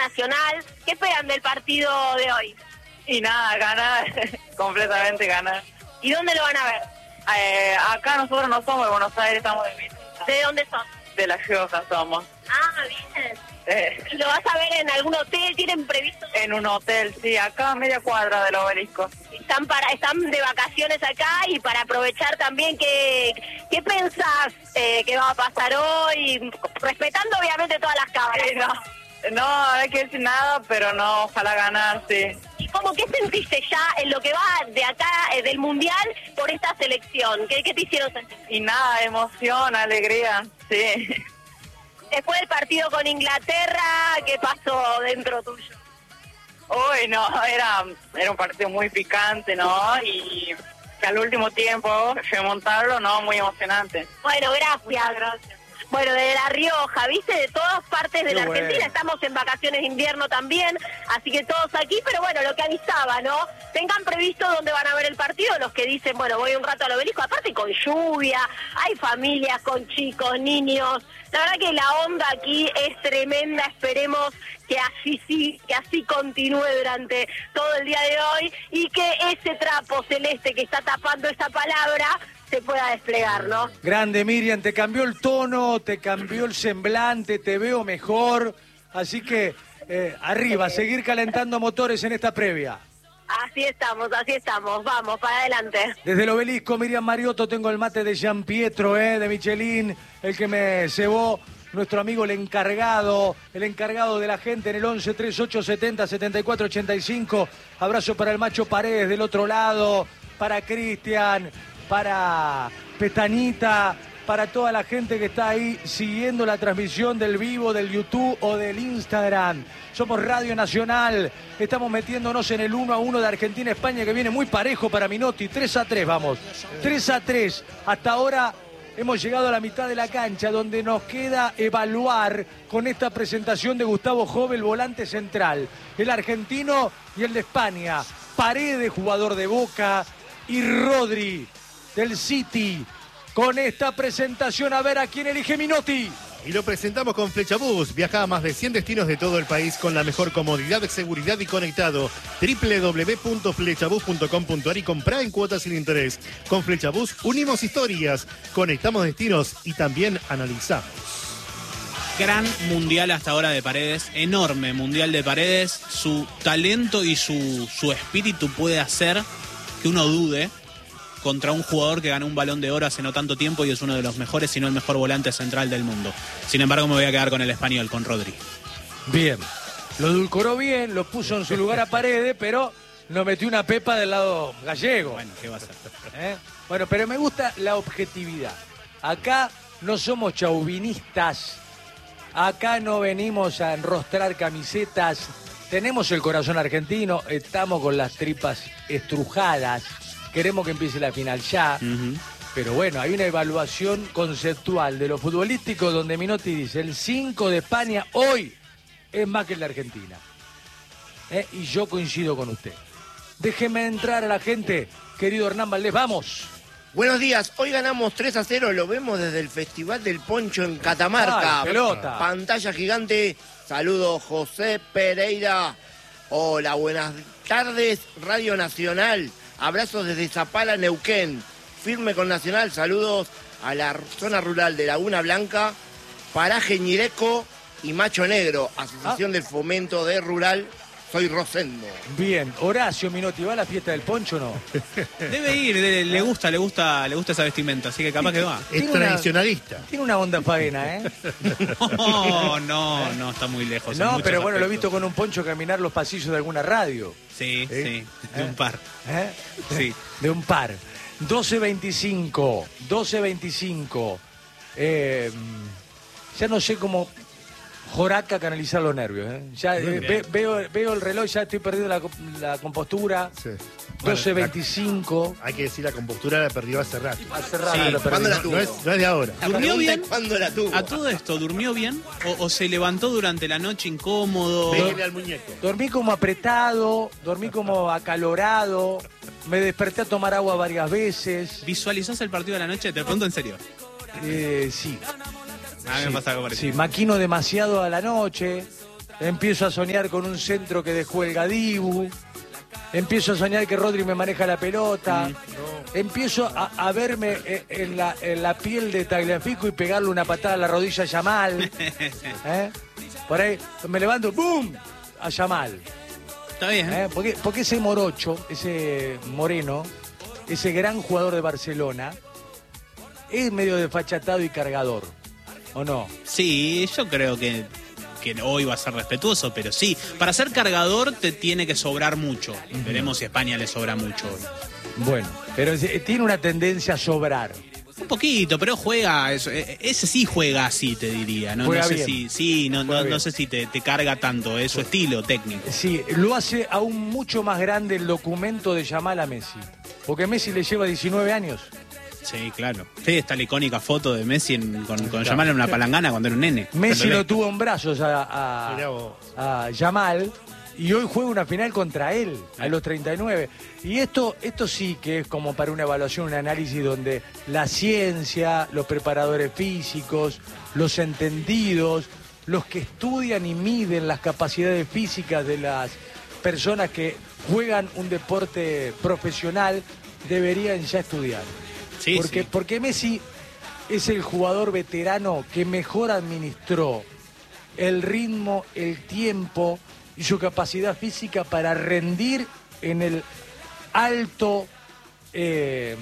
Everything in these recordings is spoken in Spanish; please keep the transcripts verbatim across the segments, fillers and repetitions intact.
Nacional. ¿Qué esperan del partido de hoy? Y nada, ganar, completamente ganar. ¿Y dónde lo van a ver? Eh, acá nosotros no somos de Buenos Aires, estamos de visita. ¿De dónde son? De La Rioja somos. Ah, bien. Eh, ¿Lo vas a ver en algún hotel? ¿Tienen previsto? en un hotel, sí, acá a media cuadra del obelisco. Están para están de vacaciones acá y para aprovechar también, ¿qué, qué pensás eh, que va a pasar hoy? Respetando obviamente todas las cámaras. Sí, no, no, no hay que decir nada, pero no, ojalá ganar, sí. ¿Y cómo qué sentiste ya en lo que va de acá, eh, del Mundial, por esta selección? ¿Qué, qué te hicieron sentir? Y nada, emoción, alegría, sí. Después del partido con Inglaterra, ¿qué pasó dentro tuyo? Uy, no, era, era un partido muy picante, ¿no? Y que al último tiempo, remontarlo, ¿no? Muy emocionante. Bueno, gracias. Gracias. Bueno, de La Rioja, ¿viste? De todas partes de Qué la bueno. Argentina, estamos en vacaciones de invierno también, así que todos aquí, pero bueno, lo que avisaba, ¿no? Tengan previsto dónde van a ver el partido, los que dicen, bueno, voy un rato al obelisco, aparte con lluvia, hay familias con chicos, niños, la verdad que la onda aquí es tremenda, esperemos que así sí, que así continúe durante todo el día de hoy y que ese trapo celeste que está tapando esa palabra se pueda desplegar, ¿no? Grande, Miriam, te cambió el tono, te cambió el semblante, te veo mejor. Así que eh, arriba, seguir calentando motores en esta previa. Así estamos, así estamos, vamos, para adelante. Desde el obelisco, Miriam Mariotto, tengo el mate de Gian Pietro, eh, de Michelin, el que me cebó nuestro amigo el encargado, el encargado de la gente en el once treinta y ocho setenta setenta y cuatro ochenta y cinco. Abrazo para el Macho Paredes del otro lado, para Cristian, para Petanita, para toda la gente que está ahí siguiendo la transmisión del vivo, del YouTube o del Instagram. Somos Radio Nacional, estamos metiéndonos en el uno a uno de Argentina-España, que viene muy parejo para Minotti. tres a tres, vamos, tres a tres. Hasta ahora hemos llegado a la mitad de la cancha, donde nos queda evaluar con esta presentación de Gustavo Jove, el volante central, el argentino y el de España. Paredes, jugador de Boca, y Rodri del City. Con esta presentación, a ver a quién elige Minotti. Y lo presentamos con Flechabús. Viaja a más de cien destinos de todo el país con la mejor comodidad, seguridad y conectado. doble u doble u doble u punto flechabús punto com punto ar y comprá en cuotas sin interés. Con Flechabús unimos historias, conectamos destinos y también analizamos. Gran mundial hasta ahora de Paredes, enorme mundial de Paredes. Su talento y su, su espíritu puede hacer que uno dude contra un jugador que ganó un Balón de Oro hace no tanto tiempo y es uno de los mejores, si no el mejor volante central del mundo. Sin embargo, me voy a quedar con el español, con Rodri. Bien, lo edulcoró bien, lo puso en su lugar a Paredes, pero no metió una pepa del lado gallego. Bueno, ¿qué va a hacer? ¿Eh? Bueno, pero me gusta la objetividad. Acá no somos chauvinistas, acá no venimos a enrostrar camisetas, tenemos el corazón argentino, estamos con las tripas estrujadas. Queremos que empiece la final ya, uh-huh. Pero bueno, hay una evaluación conceptual de lo futbolístico donde Minotti dice, el cinco de España hoy es más que el de Argentina. ¿Eh? Y yo coincido con usted. Déjeme entrar a la gente, querido Hernán Valdés, vamos. Buenos días, hoy ganamos tres a cero, lo vemos desde el Festival del Poncho en Catamarca. Ay, pelota. Pantalla gigante, saludos José Pereira. Hola, buenas tardes, Radio Nacional. Abrazos desde Zapala, Neuquén. Firme con Nacional. Saludos a la zona rural de Laguna Blanca, Paraje Ñireco y Macho Negro. Asociación ah. del Fomento de Rural. Soy Rosendo. Bien. Horacio Minotti, ¿va a la fiesta del Poncho o no? Debe ir, le, le gusta, le gusta, le gusta esa vestimenta, así que capaz que va. Es tradicionalista. Una, tiene una onda faena, ¿eh? No, no, no, está muy lejos. No, pero bueno, aspectos. Lo he visto con un poncho caminar los pasillos de alguna radio. Sí, ¿Eh? sí, de ¿Eh? un par. ¿Eh? Sí. De un par. doce veinticinco, doce veinticinco. Eh, ya no sé cómo Joraca canalizar los nervios. ¿eh? Ya eh, ve, veo, veo el reloj, ya estoy perdiendo la, la compostura. Sí. doce veinticinco. Hay que decir, la compostura la perdió hace rato. Hace rato sí. la perdí. ¿Cuándo la tuvo? No es, no es de ahora. ¿Durmió bien? ¿Cuándo la tuvo? A todo esto, ¿durmió bien? ¿O, o se levantó durante la noche incómodo? Pégale al muñeco. Dormí como apretado, dormí como acalorado, me desperté a tomar agua varias veces. ¿Visualizás el partido de la noche? Te pregunto en serio. Eh, sí. A mí sí, me pasa algo parecido. Sí, maquino demasiado a la noche. empiezo a soñar con un centro que dejó el Gadibu, empiezo a soñar que Rodri me maneja la pelota, mm. empiezo a, a verme en la, en la piel de Tagliafico y pegarle una patada a la rodilla a Yamal. ¿Eh? Por ahí me levanto, ¡boom!, a Yamal. Está bien. ¿Eh? Porque, porque ese morocho, ese moreno, ese gran jugador de Barcelona, es medio desfachatado y cargador, ¿o no? Sí, yo creo que, que hoy va a ser respetuoso, pero sí, para ser cargador te tiene que sobrar mucho. Uh-huh. Veremos si a España le sobra mucho hoy. Bueno, pero tiene una tendencia a sobrar. Un poquito, pero juega, eso, ese sí juega así, te diría. No, juega no sé bien. si, sí, no, no, no sé si te, te carga tanto, es su estilo técnico. Sí, lo hace aún mucho más grande el documento de Yamal a Messi. Porque Messi le lleva diecinueve años. Sí, claro. Sí, está la icónica foto de Messi en, con, con claro. Yamal en una palangana cuando era un nene. Messi lo tuvo en brazos a, a, a Yamal y hoy juega una final contra él a los treinta y nueve. Y esto, esto sí que es como para una evaluación, un análisis donde la ciencia, los preparadores físicos, los entendidos, los que estudian y miden las capacidades físicas de las personas que juegan un deporte profesional deberían ya estudiar. Sí, porque, sí. porque Messi es el jugador veterano que mejor administró el ritmo, el tiempo y su capacidad física para rendir en el alto eh,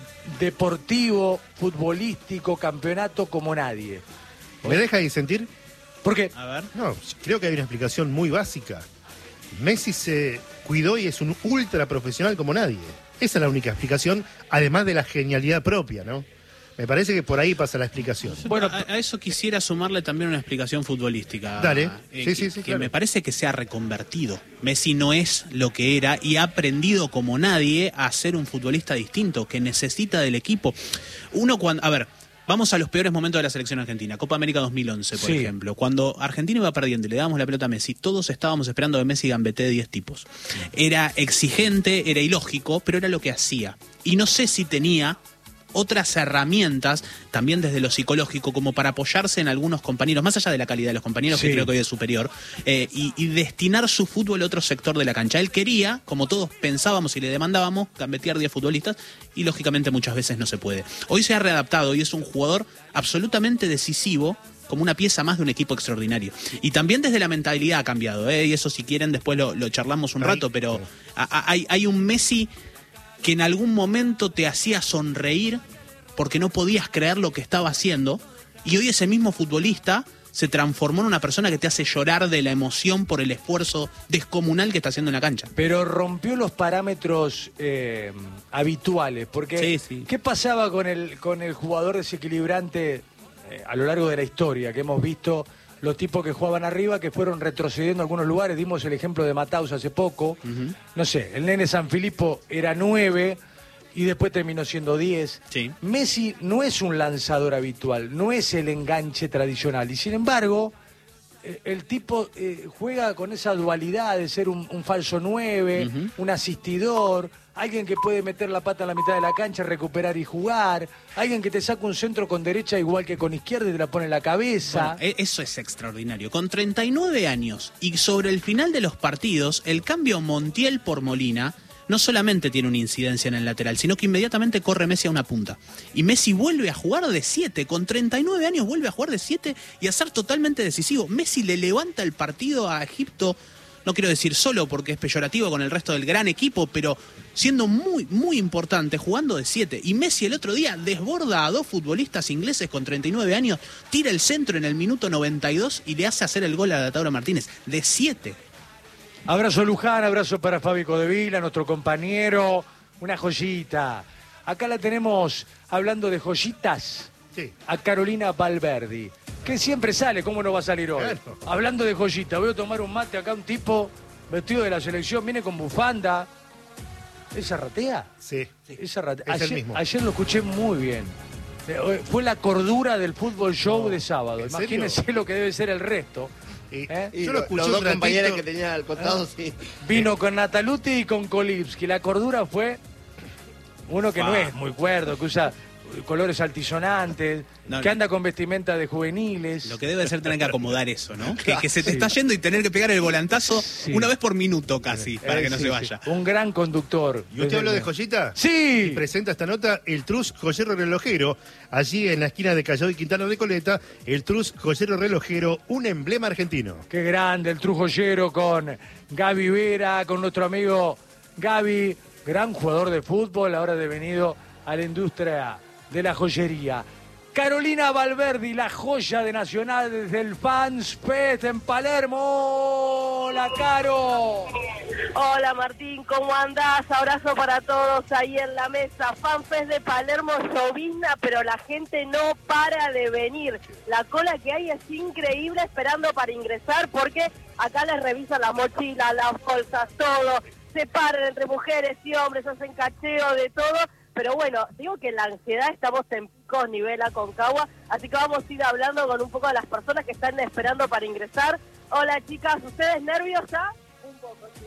deportivo, futbolístico, campeonato como nadie. ¿Me deja disentir? ¿Por qué? A ver. No, creo que hay una explicación muy básica. Messi se cuidó y es un ultra profesional como nadie. Esa es la única explicación, además de la genialidad propia, ¿no? Me parece que por ahí pasa la explicación. Bueno, a, a eso quisiera sumarle también una explicación futbolística. Dale. Eh, sí, sí, que, sí, que claro. me parece que se ha reconvertido. Messi no es lo que era y ha aprendido como nadie a ser un futbolista distinto, que necesita del equipo. Uno cuando... A ver... Vamos a los peores momentos de la selección argentina. Copa América dos mil once, por sí. ejemplo. Cuando Argentina iba perdiendo y le dábamos la pelota a Messi, todos estábamos esperando que Messi gambetee diez tipos. Era exigente, era ilógico, pero era lo que hacía. Y no sé si tenía otras herramientas, también desde lo psicológico, como para apoyarse en algunos compañeros, más allá de la calidad de los compañeros, sí. que creo que hoy es superior, eh, y, y destinar su fútbol a otro sector de la cancha. Él quería, como todos pensábamos y le demandábamos, gambetear diez futbolistas, y lógicamente muchas veces no se puede. Hoy se ha readaptado y es un jugador absolutamente decisivo, como una pieza más de un equipo extraordinario. Y también desde la mentalidad ha cambiado, ¿eh? Y eso si quieren después lo, lo charlamos un rato, pero a, a, hay, hay un Messi que en algún momento te hacía sonreír porque no podías creer lo que estaba haciendo, y hoy ese mismo futbolista se transformó en una persona que te hace llorar de la emoción por el esfuerzo descomunal que está haciendo en la cancha. Pero rompió los parámetros eh, habituales, porque sí, sí. ¿qué pasaba con el, con el jugador desequilibrante eh, a lo largo de la historia que hemos visto? Los tipos que jugaban arriba, que fueron retrocediendo en algunos lugares. Dimos el ejemplo de Mataus hace poco. Uh-huh. No sé, el nene Sanfilippo era nueve y después terminó siendo diez. Sí. Messi no es un lanzador habitual, no es el enganche tradicional. Y sin embargo, eh, el tipo eh, juega con esa dualidad de ser un, un falso nueve, uh-huh. un asistidor, alguien que puede meter la pata en la mitad de la cancha, recuperar y jugar, alguien que te saca un centro con derecha igual que con izquierda y te la pone en la cabeza. Bueno, eso es extraordinario. Con treinta y nueve años y sobre el final de los partidos, el cambio Montiel por Molina no solamente tiene una incidencia en el lateral, sino que inmediatamente corre Messi a una punta. Y Messi vuelve a jugar de siete, con treinta y nueve años vuelve a jugar de siete y a ser totalmente decisivo. Messi le levanta el partido a Egipto, no quiero decir solo porque es peyorativo con el resto del gran equipo, pero siendo muy, muy importante, jugando de siete. Y Messi el otro día desborda a dos futbolistas ingleses con treinta y nueve años, tira el centro en el minuto noventa y dos y le hace hacer el gol a Lautaro Martínez, de siete. Abrazo Luján, abrazo para Fabi Codevila, nuestro compañero, una joyita. Acá la tenemos hablando de joyitas, sí. a Carolina Valverdi, que siempre sale, ¿cómo no va a salir hoy? Claro. Hablando de joyitas, voy a tomar un mate acá, un tipo vestido de la selección, viene con bufanda. ¿Esa ratea? Sí, Esa ratea. es Ayer, el mismo. ayer lo escuché muy bien. Fue la cordura del fútbol show No, de sábado. ¿en Imagínense serio? lo que debe ser el resto. Y, ¿Eh? Y yo lo lo escuché los un dos ratito. compañeros que tenía al costado, sí. Vino con Nataluti y con Kolipski. La cordura fue uno que Fa. no es muy cuerdo, que usa colores altisonantes, No, que no. anda con vestimenta de juveniles. Lo que debe ser tener que acomodar eso, ¿no? Que, que se te Sí. está yendo y tener que pegar el volantazo Sí. una vez por minuto casi, para Eh, que no sí, se sí. vaya. Un gran conductor. ¿Y usted habló de joyita? Sí. Y presenta esta nota el Trus Joyero Relojero. Allí en la esquina de Callao y Quintana de Coleta, el Trus Joyero Relojero, un emblema argentino. Qué grande el Trujoyero con Gaby Vera, con nuestro amigo Gaby, gran jugador de fútbol, ahora devenido a la industria de la joyería. Carolina Valverdi, la joya de Nacional desde el Fans Fest en Palermo. ¡Hola, Caro! Hola Martín, ¿cómo andás? Abrazo para todos ahí en la mesa. FanFest de Palermo llovizna, pero la gente no para de venir. La cola que hay es increíble esperando para ingresar porque acá les revisan las mochilas, las bolsas, todo. Se paran entre mujeres y hombres, hacen cacheo de todo. Pero bueno, digo que en la ansiedad estamos en picos nivel Aconcagua, así que vamos a ir hablando con un poco de las personas que están esperando para ingresar. Hola chicas, ¿ustedes nerviosas? Un poco, sí.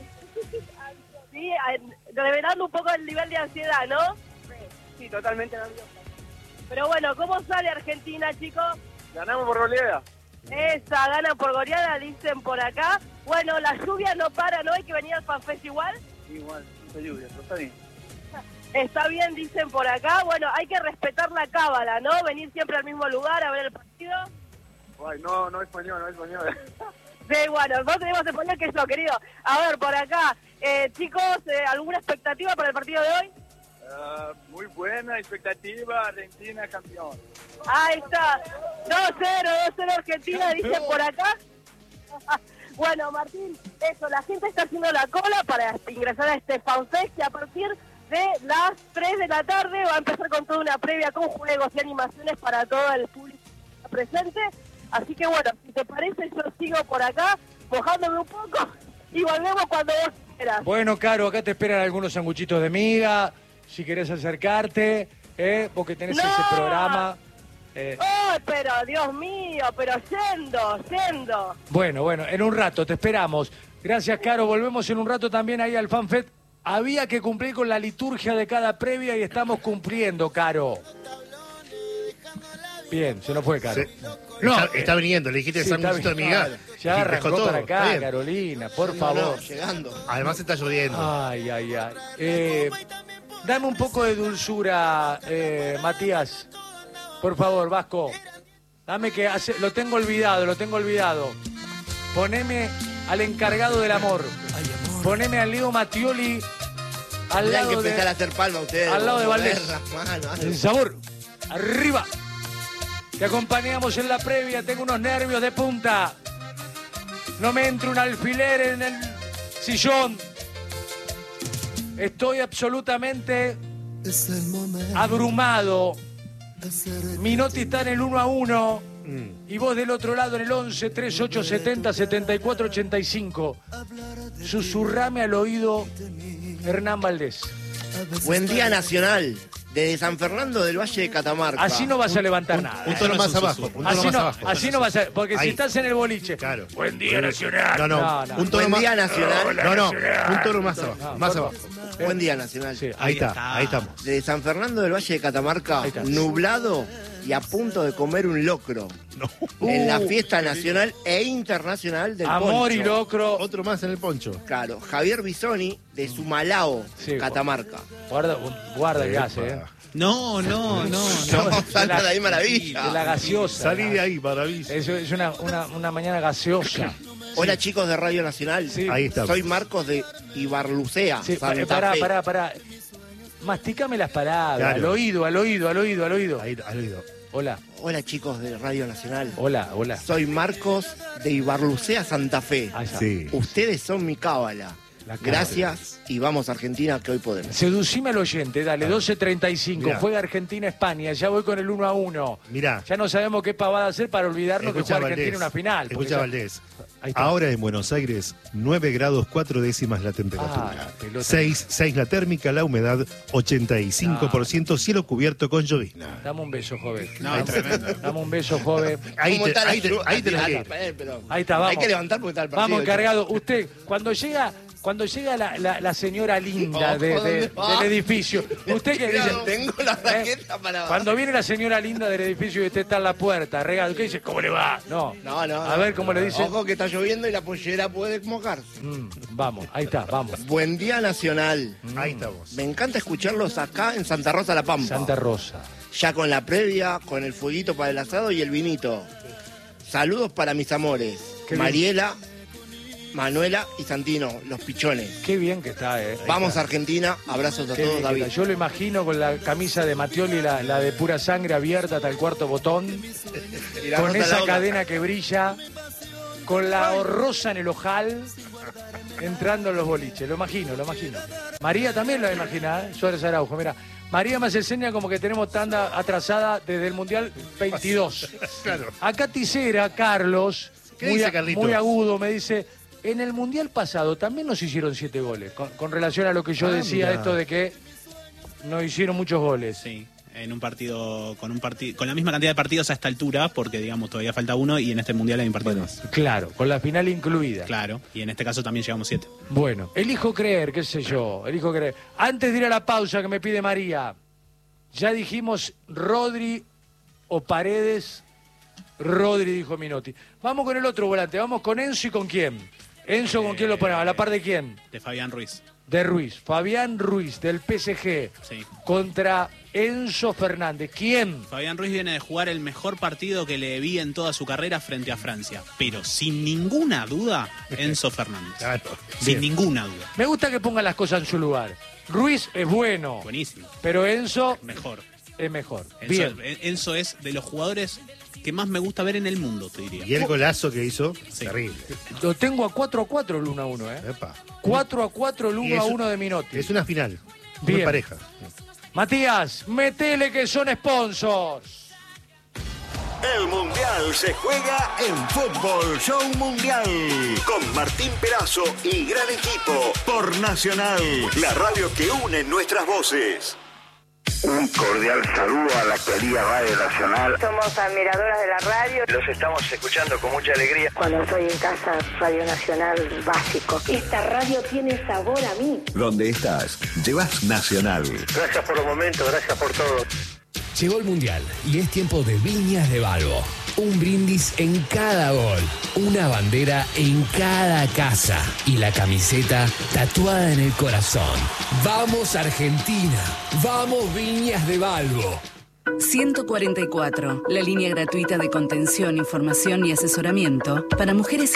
Sí, revelando un poco el nivel de ansiedad, ¿no? Sí, totalmente nerviosa. Pero bueno, ¿cómo sale Argentina, chicos? Ganamos por goleada. Esa, ganan por goleada, dicen por acá. Bueno, la lluvia no para, ¿no? Hay que venir al FanFest igual. Igual, mucha lluvia, pero está bien. Está bien, dicen por acá. Bueno, hay que respetar la cábala, ¿no? Venir siempre al mismo lugar a ver el partido. Ay, no, no es español, no es español. Sí, bueno, vos tenemos español que yo, querido. A ver, por acá, eh, chicos, eh, ¿alguna expectativa para el partido de hoy? Uh, muy buena expectativa, Argentina campeón. Ahí está, dos cero, dos cero Argentina, dicen por acá. Bueno, Martín, eso, la gente está haciendo la cola para ingresar a este FanFest, que a partir de las tres de la tarde va a empezar con toda una previa con juegos y animaciones para todo el público presente. Así que bueno, si te parece, yo sigo por acá, mojándome un poco y volvemos cuando vos quieras. Bueno, Caro, acá te esperan algunos sanguchitos de miga, si querés acercarte, ¿eh? Vos que tenés ¡No! ese programa. eh, ¡Oh, pero Dios mío! Pero yendo, yendo. Bueno, bueno, en un rato te esperamos. Gracias, Caro. Volvemos en un rato también ahí al FanFest. Había que cumplir con la liturgia de cada previa y estamos cumpliendo, Caro. Bien, se nos fue, Caro. Se- No, está, eh, está viniendo, le dijiste sí, sanguchito de está miga. bien. y Ya pescó arrancó todo, para está acá, bien. Carolina, por No, favor. no, llegando. Además está lloviendo. Ay, ay, ay. Eh, dame un poco de dulzura, eh, Matías. Por favor, Vasco. Dame que hace, lo tengo olvidado, lo tengo olvidado. Poneme al encargado del amor. Poneme al Leo Mattioli al Tendrán que lado empezar a de hacer palma ustedes. al lado de mover Valdés. las manos. el sabor. Arriba. Te acompañamos en la previa, tengo unos nervios de punta. No me entra un alfiler en el sillón. Estoy absolutamente abrumado. Minotti está en el uno a uno. Y vos del otro lado en el once, treinta y ocho, setenta, setenta y cuatro, ochenta y cinco. Susurrame al oído Hernán Valdés. Buen día nacional. Desde San Fernando del Valle de Catamarca. Así no vas a levantar nada. Un ¿eh? tono no más es un abajo. susurro. Un tono Así más no, abajo. así no vas a... Porque Ahí. si estás en el boliche... Claro. Buen día nacional. No, no. No, no. Un tono Buen más. día nacional. No, no. Un tono más abajo. Más abajo. Buen día nacional. Sí. Ahí Ahí está, está. ahí estamos. Desde San Fernando del Valle de Catamarca, Ahí está. nublado y a punto de comer un locro. No. En la Uh, fiesta nacional e internacional del Amor y poncho. locro. Otro más en el poncho. Claro, Javier Bisoni de Sumalao, Sí, Catamarca. Guarda, guarda el gas, ¿eh? No, no, no, no. No, salta de ahí De maravilla. la gaseosa. Salí de ahí, maravilla. Es, es una, una, una mañana gaseosa. Hola chicos de Radio Nacional. Sí. Ahí estamos. Soy Marcos de Ibarlucea, Sí, pa- Santa pará, Fe. pará, pará. Masticame las palabras. Claro. Al oído, al oído, al oído, al oído. Ahí, al oído. Hola, Hola chicos de Radio Nacional. hola, hola. Soy Marcos de Ibarlucea, Santa Fe. Ahí está. Sí. Ustedes son mi cábala. La cábala. Gracias y vamos Argentina que hoy podemos. Seducime al oyente, dale, doce treinta y cinco. Mirá. Juega Argentina-España, ya voy con el uno a uno. Mirá. Ya no sabemos qué pavada hacer para olvidarnos que Escucha juega Argentina Valdés. una final. porque Escucha ya- Valdés. Ahí está. Ahora en Buenos Aires, nueve grados cuatro décimas la Ah, la temperatura. pelota. seis, seis la térmica, la humedad ochenta y cinco por ciento, cielo cubierto con llovizna. Dame un beso, joven. No, tremendo. Dame un beso, joven. Ahí ¿Cómo te, está la ahí te, lluvia? ahí te la Ah, que- eh, pero Ahí está, vamos. Hay que levantar porque está el partido. Vamos, encargado. Usted, cuando llega cuando llega la, la, la señora linda Ojo, de, de- ¿dónde va? del edificio, usted que dice, Tengo la raqueta para... cuando viene la señora linda del edificio y usted está en la puerta, regalo, ¿qué dice? ¿Cómo le va? No. No, no. A no. ver cómo le dice. Ojo que está lloviendo y la pollera puede mojarse. Mm, vamos, ahí está, vamos. Buen día nacional. Ahí estamos. Me encanta escucharlos acá en Santa Rosa La Pampa. Santa Rosa. Ya con la previa, con el fueguito para el asado y el vinito. Saludos para mis amores. Qué bien. Mariela, Manuela y Santino, los pichones. Qué bien que está, eh. Ahí Vamos está. a Argentina, abrazos a Qué todos, bien que David. está. Yo lo imagino con la camisa de Mattioli, la, la de pura sangre abierta hasta el cuarto botón, Y la con rosa en la esa boca. cadena que brilla, con la rosa en el ojal, entrando en los boliches. Lo imagino, lo imagino. María también lo imagina, ¿eh? Suárez Araujo, mira. María me hace seña como que tenemos tanda atrasada desde el Mundial veintidós. Claro. Acá Tisera, Carlos, ¿Qué muy, dice a- Carlitos? muy agudo, me dice, en el Mundial pasado también nos hicieron siete goles, con, con relación a lo que yo Ah, decía, mirá. esto de que nos hicieron muchos goles. Sí, en un partido, con un partido, con la misma cantidad de partidos a esta altura, porque digamos todavía falta uno y en este mundial hay un partido más. Claro, con la final incluida. Claro, y en este caso también llegamos siete. Bueno, elijo creer, qué sé yo, elijo creer. Antes de ir a la pausa que me pide María, ya dijimos Rodri o Paredes. Rodri, dijo Minotti. Vamos con el otro volante, vamos con Enzo y con quién. Enzo, ¿con quién lo ponemos? ¿A la par de quién? De Fabián Ruiz. De Ruiz. Fabián Ruiz, del P S G, Sí. contra Enzo Fernández. ¿Quién? Fabián Ruiz viene de jugar el mejor partido que le vi en toda su carrera frente a Francia. Pero sin ninguna duda, Enzo Fernández. Claro. Sin Bien. ninguna duda. Me gusta que pongan las cosas en su lugar. Ruiz es bueno, Buenísimo. pero Enzo Mejor. es mejor. Enzo, Bien. Enzo es de los jugadores que más me gusta ver en el mundo, te diría. Y el golazo que hizo, Sí. terrible. Lo tengo a cuatro a cuatro el uno a uno, ¿eh? Epa. cuatro a cuatro el Y uno a es- uno de Minotti. Es una final. Bien. Muy pareja. Matías, metele que son sponsors. El Mundial se juega en Fútbol Show Mundial. Con Martín Perazo y gran equipo por Nacional, la radio que une nuestras voces. Un cordial saludo a la querida Radio Nacional. Somos admiradoras de la radio. Los estamos escuchando con mucha alegría. Cuando estoy en casa, Radio Nacional básico. Esta radio tiene sabor a mí. ¿Dónde estás? Llevas Nacional. Gracias por los momentos, gracias por todo. Llegó el Mundial y es tiempo de Viñas de Balbo. Un brindis en cada gol, una bandera en cada casa y la camiseta tatuada en el corazón. ¡Vamos Argentina! ¡Vamos Viñas de Balbo! ciento cuarenta y cuatro, la línea gratuita de contención, información y asesoramiento para mujeres